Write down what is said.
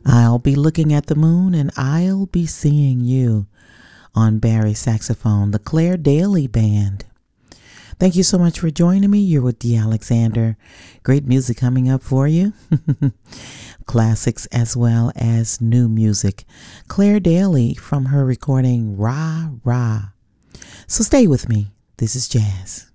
I'll be looking at the moon and I'll be seeing you on Barry saxophone, the Claire Daly Band. Thank you so much for joining me. You're with Dee Alexander. Great music coming up for you. Classics as well as new music. Claire Daly from her recording Rah Rah. So stay with me. This is jazz.